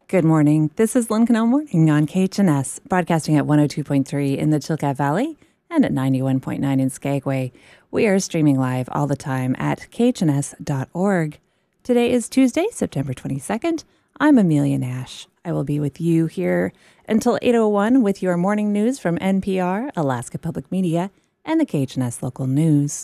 Good morning. This is Lynn Canal Morning on KHNS, broadcasting at 102.3 in the Chilkat Valley and at 91.9 in Skagway. We are streaming live all the time at khns.org. Today is Tuesday, September 22nd. I'm Amelia Nash. I will be with you here until 8:01 with your morning news from NPR, Alaska Public Media, and the KHNS Local News.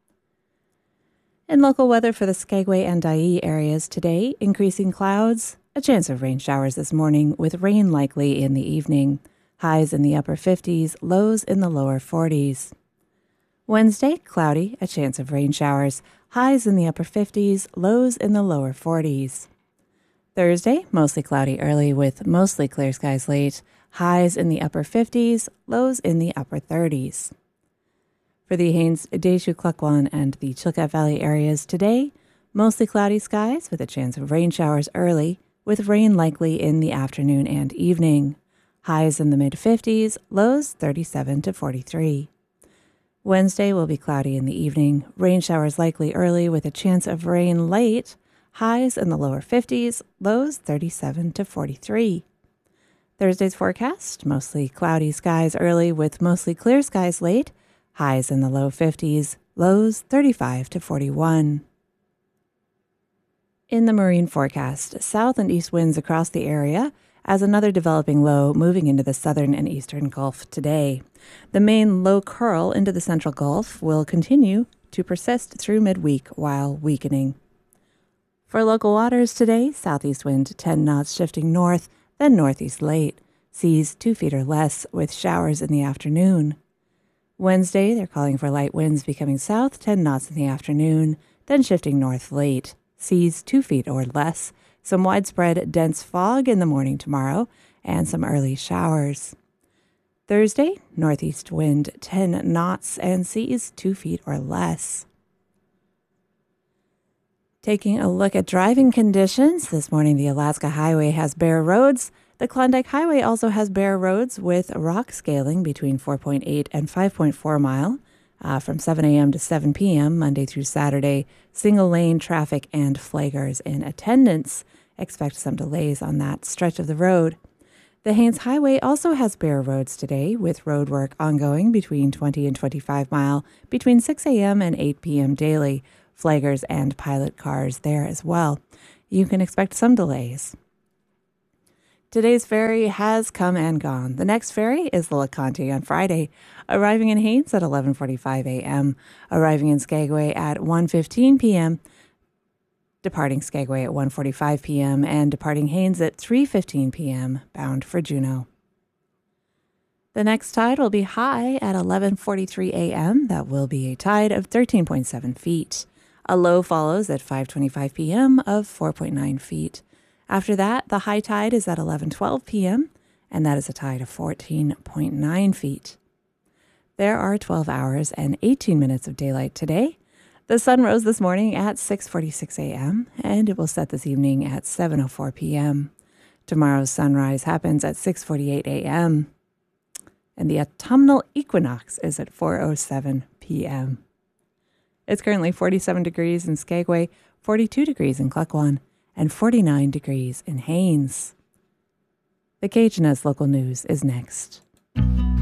In local weather for the Skagway and Dyea areas today, increasing clouds, a chance of rain showers this morning with rain likely in the evening. Highs in the upper 50s, lows in the lower 40s. Wednesday, cloudy, a chance of rain showers. Highs in the upper 50s, lows in the lower 40s. Thursday, mostly cloudy early with mostly clear skies late. Highs in the upper 50s, lows in the upper 30s. For the Haines, Deschutes, Klukwan, and the Chilkat Valley areas today, mostly cloudy skies with a chance of rain showers early, with rain likely in the afternoon and evening. Highs in the mid-50s, lows 37 to 43. Wednesday will be cloudy in the evening, rain showers likely early with a chance of rain late. Highs in the lower 50s, lows 37 to 43. Thursday's forecast, mostly cloudy skies early with mostly clear skies late. Highs in the low 50s, lows 35 to 41. In the marine forecast, south and east winds across the area as another developing low moving into the southern and eastern Gulf today. The main low curl into the central Gulf will continue to persist through midweek while weakening. For local waters today, southeast wind 10 knots shifting north, then northeast late. Seas 2 feet or less with showers in the afternoon. Wednesday, they're calling for light winds becoming south 10 knots in the afternoon, then shifting north late. Seas 2 feet or less. Some widespread dense fog in the morning tomorrow and some early showers. Thursday, northeast wind 10 knots and seas 2 feet or less. Taking a look at driving conditions, this morning the Alaska Highway has bare roads. The Klondike Highway also has bare roads with rock scaling between 4.8 and 5.4 mile from 7 a.m. to 7 p.m. Monday through Saturday. Single lane traffic and flaggers in attendance. Expect some delays on that stretch of the road. The Haines Highway also has bare roads today with road work ongoing between 20 and 25 mile between 6 a.m. and 8 p.m. daily. Flaggers and pilot cars there as well. You can expect some delays. Today's ferry has come and gone. The next ferry is the LeConte on Friday, arriving in Haines at 11:45 a.m., arriving in Skagway at 1:15 p.m., departing Skagway at 1:45 p.m., and departing Haines at 3:15 p.m., bound for Juneau. The next tide will be high at 11:43 a.m. That will be a tide of 13.7 feet. A low follows at 5:25 p.m. of 4.9 feet. After that, the high tide is at 11:12 p.m., and that is a tide of 14.9 feet. There are 12 hours and 18 minutes of daylight today. The sun rose this morning at 6:46 a.m., and it will set this evening at 7:04 p.m. Tomorrow's sunrise happens at 6:48 a.m., and the autumnal equinox is at 4:07 p.m. It's currently 47 degrees in Skagway, 42 degrees in Klukwan, and 49 degrees in Haines. The KHNS Local News is next.